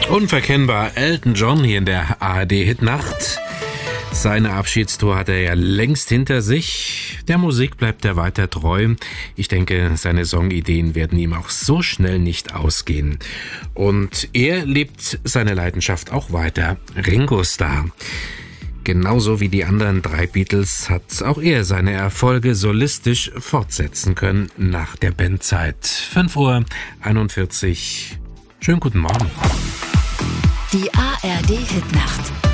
Unverkennbar Elton John hier in der ARD-Hitnacht. Seine Abschiedstour hat er ja längst hinter sich. Der Musik bleibt er weiter treu. Ich denke, seine Songideen werden ihm auch so schnell nicht ausgehen. Und er lebt seine Leidenschaft auch weiter. Ringo Starr. Genauso wie die anderen 3 Beatles hat auch er seine Erfolge solistisch fortsetzen können nach der Bandzeit. 5:41 Uhr. Schönen guten Morgen. Die ARD-Hitnacht.